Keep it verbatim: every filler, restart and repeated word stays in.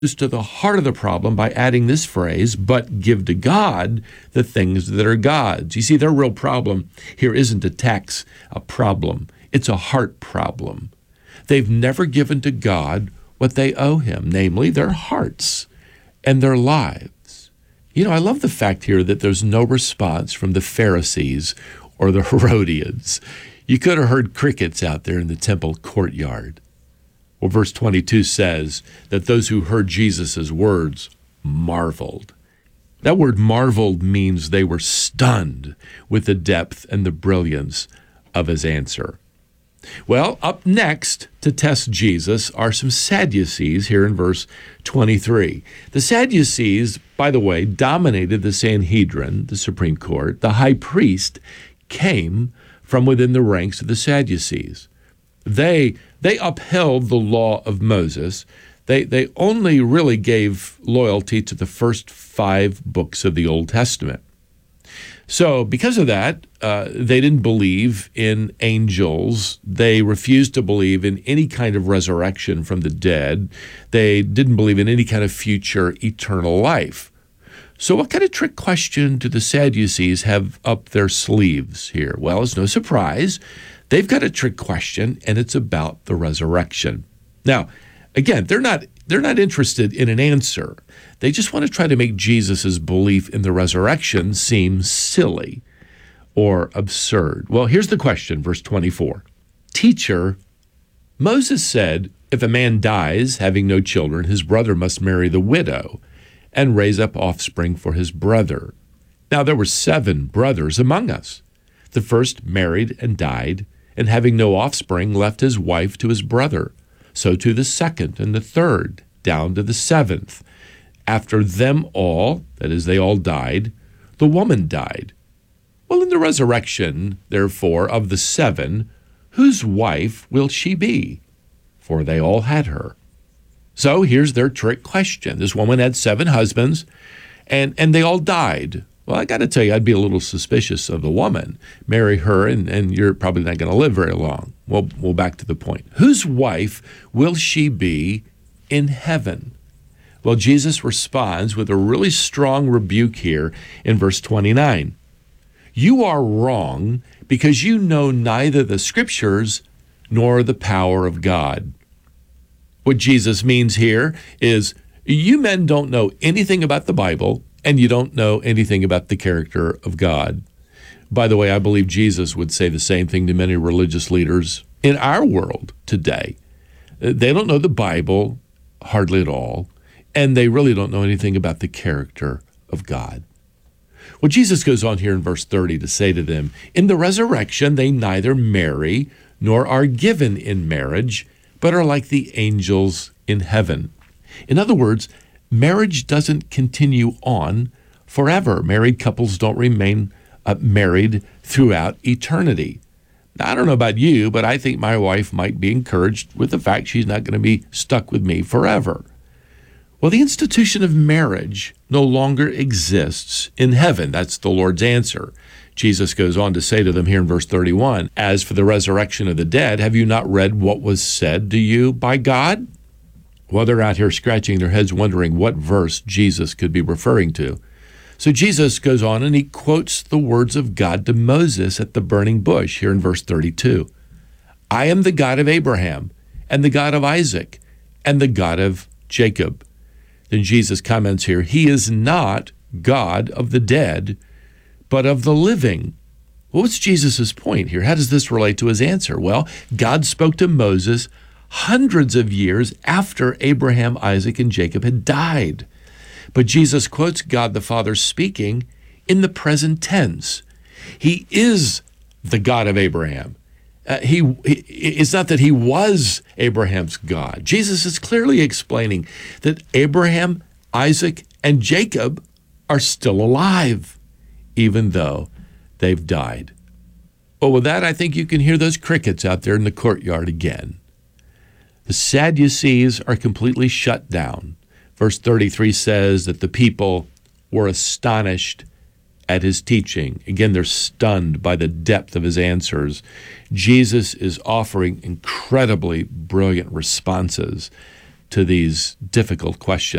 to the heart of the problem by adding this phrase, but give to God the things that are God's. You see, their real problem here isn't a tax, a problem. It's a heart problem. They've never given to God what they owe him, namely their hearts and their lives. You know, I love the fact here that there's no response from the Pharisees or the Herodians. You could have heard crickets out there in the temple courtyard. Well, verse twenty-two says that those who heard Jesus' words marveled. That word marveled means they were stunned with the depth and the brilliance of his answer. Well, up next to test Jesus are some Sadducees here in verse twenty-three. The Sadducees, by the way, dominated the Sanhedrin, the Supreme Court. The high priest came from within the ranks of the Sadducees. They they upheld the law of Moses. They they only really gave loyalty to the first five books of the Old Testament. So because of that, uh, they didn't believe in angels. They refused to believe in any kind of resurrection from the dead. They didn't believe in any kind of future eternal life. So what kind of trick question do the Sadducees have up their sleeves here? Well, it's no surprise. They've got a trick question, and it's about the resurrection. Now, again, they're not they're not interested in an answer. They just want to try to make Jesus' belief in the resurrection seem silly or absurd. Well, here's the question, verse twenty-four. Teacher, Moses said, if a man dies having no children, his brother must marry the widow and raise up offspring for his brother. Now, there were seven brothers among us. The first married and died, and having no offspring, left his wife to his brother. So to the second and the third, down to the seventh. After them all, that is, they all died, the woman died. Well, in the resurrection, therefore, of the seven, whose wife will she be? For they all had her. So here's their trick question. This woman had seven husbands, and, and they all died. Well, I got to tell you, I'd be a little suspicious of the woman. Marry her, and, and you're probably not going to live very long. Well, well, back to the point. Whose wife will she be in heaven? Well, Jesus responds with a really strong rebuke here in verse twenty-nine. You are wrong because you know neither the Scriptures nor the power of God. What Jesus means here is you men don't know anything about the Bible, and you don't know anything about the character of God. By the way, I believe Jesus would say the same thing to many religious leaders in our world today. They don't know the Bible hardly at all, and they really don't know anything about the character of God. Well, Jesus goes on here in verse thirty to say to them, in the resurrection they neither marry nor are given in marriage, but are like the angels in heaven. In other words, marriage doesn't continue on forever. Married couples don't remain uh, married throughout eternity. Now, I don't know about you, but I think my wife might be encouraged with the fact she's not going to be stuck with me forever. Well, the institution of marriage no longer exists in heaven. That's the Lord's answer. Jesus goes on to say to them here in verse thirty-one, as for the resurrection of the dead, have you not read what was said to you by God? Well, they're out here scratching their heads wondering what verse Jesus could be referring to. So Jesus goes on and he quotes the words of God to Moses at the burning bush here in verse thirty-two. I am the God of Abraham and the God of Isaac and the God of Jacob. Then Jesus comments here, he is not God of the dead, but of the living. Well, what's Jesus' point here? How does this relate to his answer? Well, God spoke to Moses hundreds of years after Abraham, Isaac, and Jacob had died. But Jesus quotes God the Father speaking in the present tense. He is the God of Abraham. Uh, he, he It's not that he was Abraham's God. Jesus is clearly explaining that Abraham, Isaac, and Jacob are still alive, even though they've died. Well, with that, I think you can hear those crickets out there in the courtyard again. The Sadducees are completely shut down. Verse thirty-three says that the people were astonished at his teaching. Again, they're stunned by the depth of his answers. Jesus is offering incredibly brilliant responses. to these difficult questions.